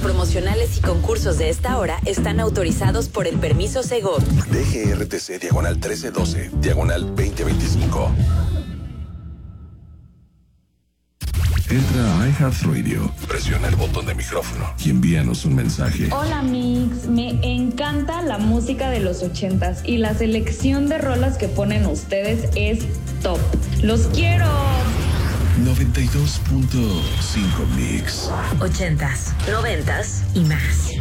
promocionales y concursos de esta hora están autorizados por el permiso Segov. DGRTC diagonal 1312, diagonal 2025. Entra a iHeartRadio, Presiona el botón de micrófono y envíanos un mensaje. Hola Mix, me encanta la música de los 80s y la selección de rolas que ponen ustedes es top. ¡Los quiero! 92.5 Mix. 80s, 90s y más.